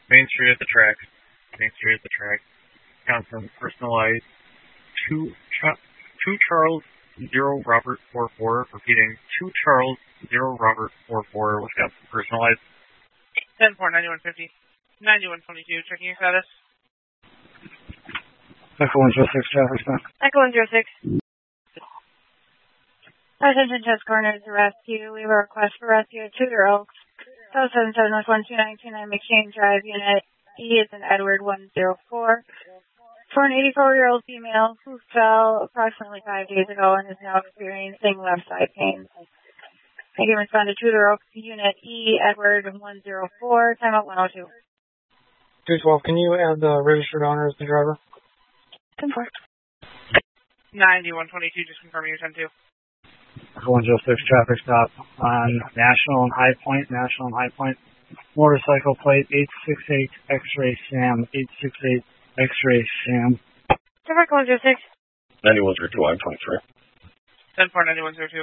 Main Street at the track. Main Street at the track. Wisconsin, personalized. 2 Charles 0 Robert 44. Repeating, 2 Charles 0 Robert 44. Wisconsin, personalized. 10-4, 9150. 9122, checking your status. Echo 106, traffic stop. Echo 106. Attention Test Corners to rescue. We have a request for rescue at Tudor Oaks. 077-12929 McShane Drive, Unit E is in Edward 104. For an 84-year-old female who fell approximately 5 days ago and is now experiencing left side pain. I can respond to Tudor Oaks, Unit E, Edward 104, timeout 102. 212, can you add the registered owner as the driver? 10-4. 9122, just confirming your 10-2. 106 traffic stop on National and High Point. Motorcycle plate 868 X-Ray Sam. 868 X-Ray Sam. Traffic 106. 9132, I'm 23. 10-4, 9102.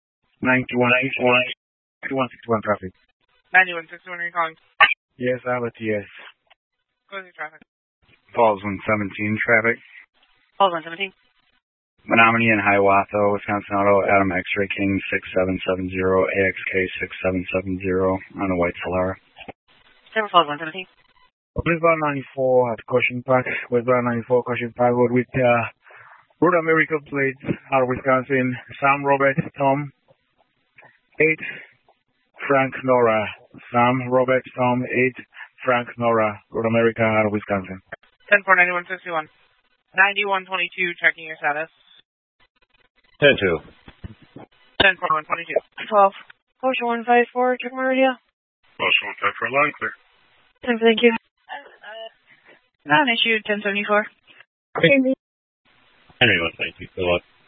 9161 traffic. 9161, are you calling? Yes, outlet yes. Go with your traffic. Falls 117 traffic. Falls 117. Menominee and Hiawatha, Wisconsin Auto, Adam X-Ray King 6770, AXK 6770 on a white Solara. Silver Falls 117. Westbound 94 at Cushing Park. Westbound 94 Cushing Park Road with Road America plates out of Wisconsin. Sam Robert Tom 8 Frank Nora. Sam Robert Tom 8 Frank Nora. Road America out of Wisconsin. 10-4, 9161. 9122, checking your status. 10-2. 10-4, 122. 12. Ocean 154, check my radio. Ocean 154, loud and clear. Thank you. Non-issue 1074. Henry 122, good luck.